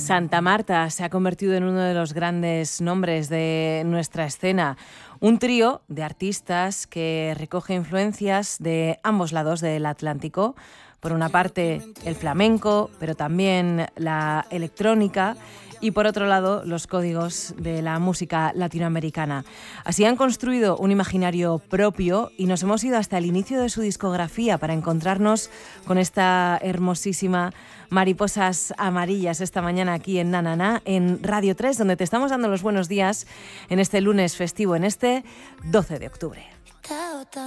Santa Marta se ha convertido en uno de los grandes nombres de nuestra escena. Un trío de artistas que recoge influencias de ambos lados del Atlántico. Por una parte, el flamenco, pero también la electrónica. Y por otro lado, los códigos de la música latinoamericana. Así han construido un imaginario propio y nos hemos ido hasta el inicio de su discografía para encontrarnos con esta hermosísima Mariposas Amarillas esta mañana aquí en Nananá, en Radio 3, donde te estamos dando los buenos días en este lunes festivo, en este 12 de octubre.